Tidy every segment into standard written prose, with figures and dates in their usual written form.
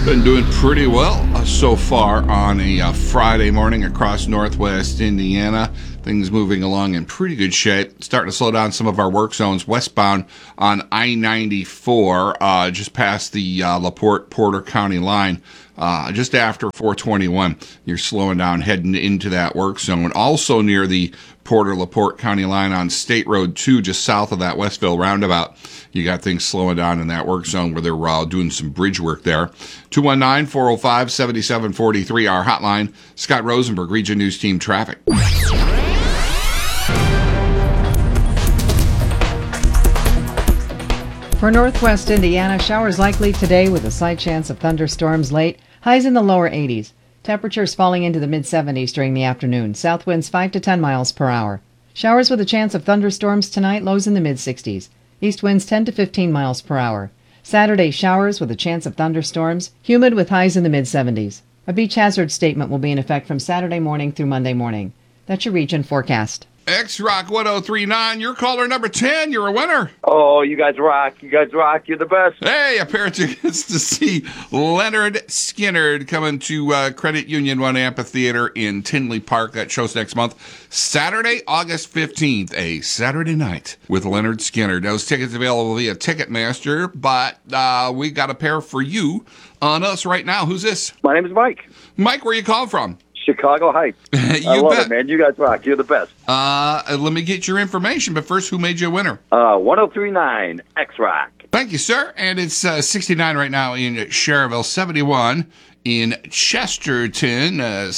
Been doing pretty well so far on a Friday morning across northwest Indiana. Things moving along in pretty good shape. Starting to slow down some of our work zones westbound on I-94, just past the LaPorte Porter County line. Just after 421, you're slowing down heading into that work zone. Also near the Porter-LaPorte County line on State Road 2, just south of that Westville roundabout. You got things slowing down in that work zone where they're doing some bridge work there. 219-405-7743, our hotline. Scott Rosenberg, Region News Team Traffic. For northwest Indiana, showers likely today with a slight chance of thunderstorms late. Highs in the lower 80s. Temperatures falling into the mid-70s during the afternoon. South winds 5 to 10 miles per hour. Showers with a chance of thunderstorms tonight. Lows in the mid-60s. East winds 10 to 15 miles per hour. Saturday, showers with a chance of thunderstorms. Humid with highs in the mid-70s. A beach hazard statement will be in effect from Saturday morning through Monday morning. That's your region forecast. X-Rock 1039, you're caller number 10. You're a winner. Oh, you guys rock. You guys rock. You're the best. Hey, a pair of tickets to see Leonard Skinnard coming to Credit Union One Amphitheater in Tinley Park. That show's next month. Saturday, August 15th, a Saturday night with Leonard Skinnard. Those tickets available via Ticketmaster, but we got a pair for you on us right now. Who's this? My name is Mike. Mike, where you calling from? Chicago Heights. I love it, man. You guys rock. You're the best. Let me get your information, but first, who made you a winner? 1039 X-Rock. Thank you, sir. And it's 69 right now in Cherville, 71 in Chesterton,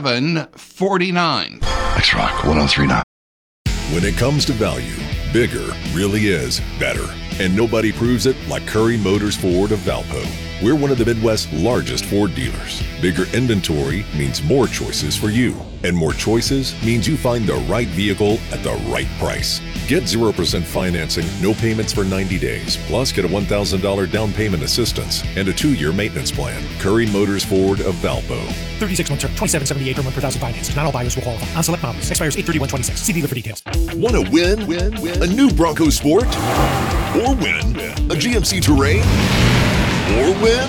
749. X-Rock 1039. When it comes to value, bigger really is better. And nobody proves it like Curry Motors Ford of Valpo. We're one of the Midwest's largest Ford dealers. Bigger inventory means more choices for you. And more choices means you find the right vehicle at the right price. Get 0% financing, no payments for 90 days, plus get a $1,000 down payment assistance and a 2-year maintenance plan. Curry Motors Ford of Valpo. 36-month term, $27.78 per month per thousand finance. Not all buyers will qualify. On select models. Expires 8/31/26. See dealer for details. Want to win a new Bronco Sport? Or win a GMC Terrain? Or win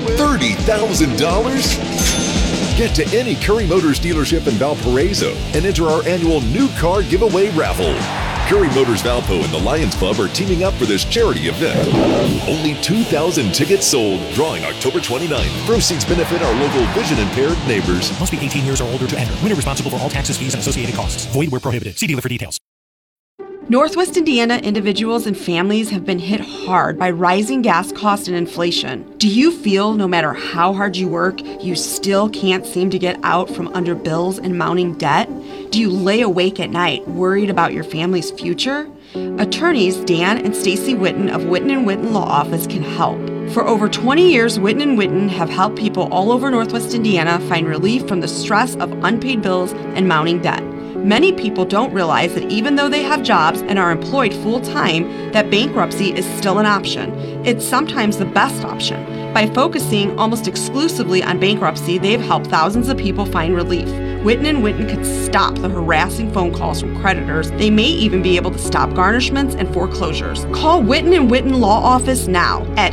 $30,000? Get to any Curry Motors dealership in Valparaiso and enter our annual new car giveaway raffle. Curry Motors Valpo and the Lions Club are teaming up for this charity event. Only 2,000 tickets sold, drawing October 29th. Proceeds benefit our local vision-impaired neighbors. Must be 18 years or older to enter. Winner responsible for all taxes, fees, and associated costs. Void where prohibited. See dealer for details. Northwest Indiana individuals and families have been hit hard by rising gas costs and inflation. Do you feel no matter how hard you work, you still can't seem to get out from under bills and mounting debt? Do you lay awake at night worried about your family's future? Attorneys Dan and Stacy Witten of Witten & Witten Law Office can help. For over 20 years, Witten & Witten have helped people all over Northwest Indiana find relief from the stress of unpaid bills and mounting debt. Many people don't realize that even though they have jobs and are employed full-time, that bankruptcy is still an option. It's sometimes the best option. By focusing almost exclusively on bankruptcy, they've helped thousands of people find relief. Witten & Witten could stop the harassing phone calls from creditors. They may even be able to stop garnishments and foreclosures. Call Witten & Witten Law Office now at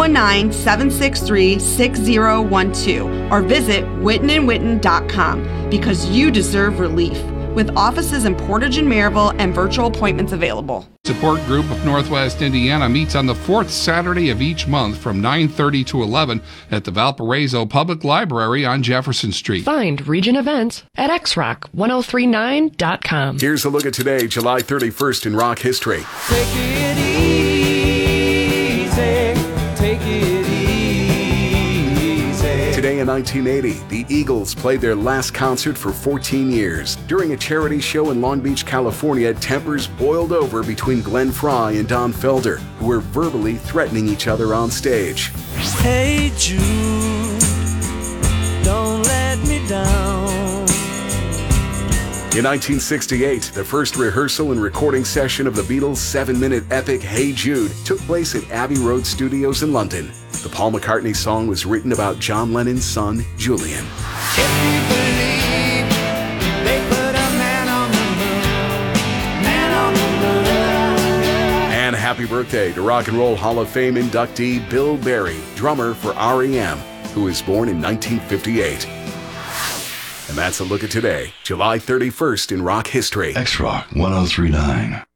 219-763-6012 or visit wittenandwitten.com because you deserve relief. With offices in Portage and Maryville and virtual appointments available. Support Group of Northwest Indiana meets on the fourth Saturday of each month from 9:30 to 11 at the Valparaiso Public Library on Jefferson Street. Find region events at xrock1039.com. Here's a look at today, July 31st in rock history. Take it easy, take it easy. Today in 1980, the Eagles played their last concert for 14 years. During a charity show in Long Beach, California, tempers boiled over between Glenn Frey and Don Felder, who were verbally threatening each other on stage. Hey Jude, don't let me down. In 1968, the first rehearsal and recording session of the Beatles' 7-minute epic Hey Jude took place at Abbey Road Studios in London. The Paul McCartney song was written about John Lennon's son, Julian. If you believe they put a man on the moon. And happy birthday to Rock and Roll Hall of Fame inductee Bill Berry, drummer for R.E.M. who was born in 1958. And that's a look at today, July 31st in rock history. X-Rock 1039.